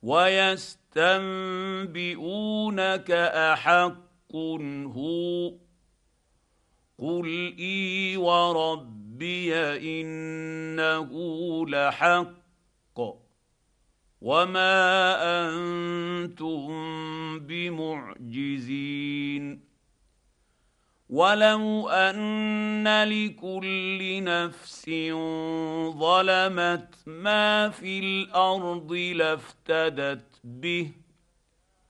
ويستنبئونك أحق هو قل إي وربي إنه لحق وما أنتم بمعجزين ولو أن لكل نفس ظلمت ما في الأرض لافتدت به